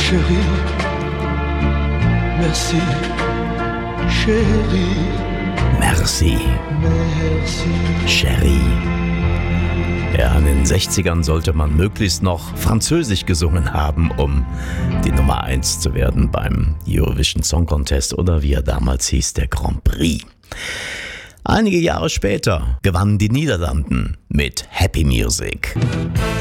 chérie, merci, chérie, Merci, merci. Chérie. Ja, in den 60ern sollte man möglichst noch Französisch gesungen haben, um die Nummer 1 zu werden beim Eurovision Song Contest oder wie er damals hieß, der Grand Prix. Einige Jahre später gewannen die Niederlanden mit Happy Music.